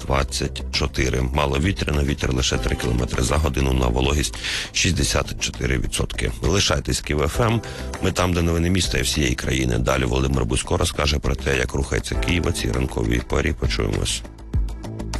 24. Маловітряно, вітер лише 3 км за годину, на вологість 64%. Лишайтесь Київ ФМ. Ми там, де новини міста і всієї країни. Далі Володимир Бузько розкаже про те, як рухається Київ у цій ранковій порі. Почуємось.